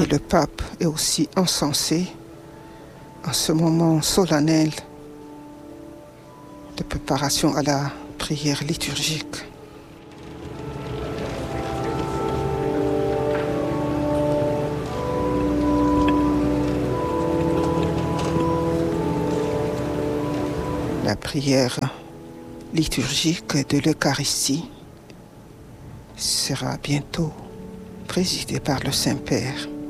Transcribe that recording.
Et le pape est aussi encensé en ce moment solennel de préparation à la prière liturgique. La prière liturgique de l'Eucharistie sera bientôt présidée par le Saint-Père.